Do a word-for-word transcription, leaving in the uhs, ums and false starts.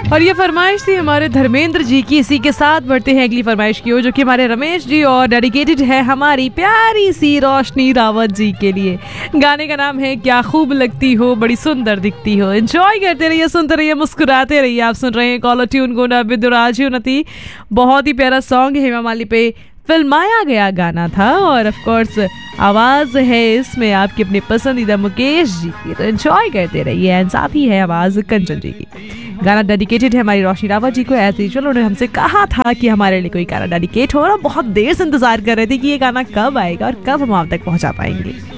और ये फरमाइश थी हमारे धर्मेंद्र जी की। इसी के साथ बढ़ते हैं अगली फरमाइश की ओर, जो कि हमारे रमेश जी और डेडिकेटेड है हमारी प्यारी सी रोशनी रावत जी के लिए। गाने का नाम है क्या खूब लगती हो, बड़ी सुंदर दिखती हो। एंजॉय करते रहिए, सुनते रहिए, मुस्कुराते रहिए। आप सुन रहे हैं कॉलर ट्यून गुना बिदुराज नती। बहुत ही प्यारा सॉन्ग है, हेमा मालिनी पे फिल्माया गया गाना था और ऑफ कोर्स आवाज है इसमें आपकी अपनी पसंदीदा मुकेश जी की। तो एंजॉय करते रहिए। एंड साथ ही है आवाज कंचन जी की। गाना डेडिकेटेड है हमारी रोशनी रावत जी को। एज यूजुअल उन्होंने हमसे कहा था कि हमारे लिए कोई गाना डेडिकेट हो, और बहुत देर से इंतजार कर रहे थे कि ये गाना कब आएगा और कब हम आप तक पहुंचा पाएंगे।